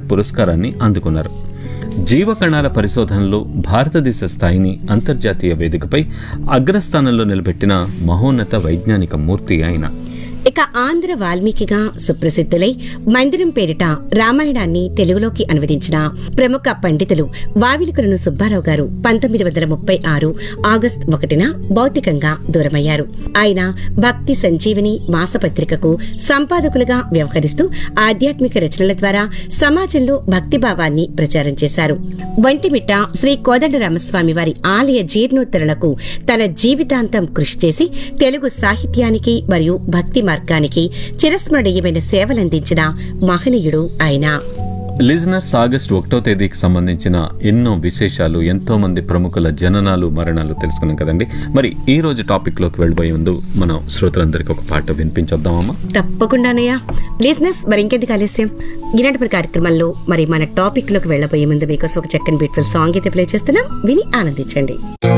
పురస్కారాన్ని అందుకున్నారు. జీవకణాల పరిశోధనలో భారతదేశ స్థాయిని అంతర్జాతీయ వేదికపై అగ్రస్థానంలో నిలబెట్టిన మహోన్నత వైజ్ఞానిక మూర్తి ఆయన. ఇక ఆంధ్ర వాల్మీకిగా సుప్రసిద్ధులై మందిరం పేరిట రామాయణాన్ని తెలుగులోకి అనువదించిన ప్రముఖ పండితులు వావిలికులను సుబ్బారావు గారు 1936 ఆగస్టు 1న భౌతికంగా దూరమయ్యారు. ఆయన భక్తి సంజీవిని మాసపత్రికకు సంపాదకులుగా వ్యవహరిస్తూ ఆధ్యాత్మిక రచనల ద్వారా సమాజంలో భక్తిభావాన్ని ప్రచారం చేశారు. వంటిమిట్ట శ్రీ కోదండరామస్వామి వారి ఆలయ జీర్ణోద్ధరణకు తన జీవితాంతం కృషి చేసి తెలుగు సాహిత్యానికి మరియు భక్తి మార్గానికి చిరస్మరణీయమైన సేవలందించిన మహనీయుడు ఆయన. లిజనర్స్, ఆగస్టు 1వ తేదీకి సంబంధించిన ఎన్నో విశేషాలు, ఎంతో మంది ప్రముఖుల జననాలు మరణాలు తెలుసుకున్నాం కదండి. మరి ఈ రోజు టాపిక్ లోకి వెళ్ళిపోయే ముందు మనం శ్రోతలందరికీ ఒక పాట వినిపించొద్దామమ్మా. తప్పకుండానయ్యా. లిజనర్స్, మరి ఇంకెందుకు ఆలస్యం, ఈనాటి కార్యక్రమంలో మరి మన టాపిక్ లోకి వెళ్ళబోయే ముందు మీకోసం ఒక చక్కని బ్యూటిఫుల్ సాంగ్ అయితే ప్లే చేస్తున్నాం, విని ఆనందించండి.